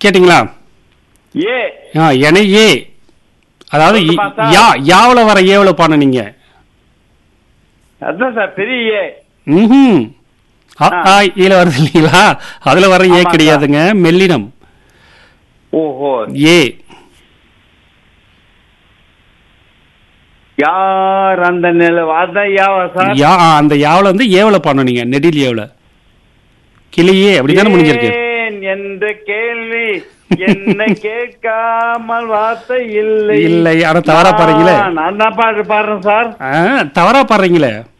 கேட்டிங்களா? ஏ என ஏ, அதாவது யாவுல வர ஏவுல பாடம் நீங்க. அதான் சார் பெரிய ஏ. ம் ஈல வருது இல்லைங்களா? அதுல வர ஏ கிடையாதுங்க, மெல்லினம். ஓஹோ. ஏ. யார் அந்த நில அதான் யாவா சார்? அந்த யாவுல வந்து ஏவுல பாடணும் நீங்க, நெடில் ஏவுல. கிளியே அப்படிதானே முடிஞ்சிருக்கு. என்ற கேள்வி என்னை கேட்காமல் வார்த்தை இல்லை. இல்லை, ஆனா தவறா பாடுறீங்களே. நான் தான் பாடுறேன் சார். தவறா பாடுறீங்களே.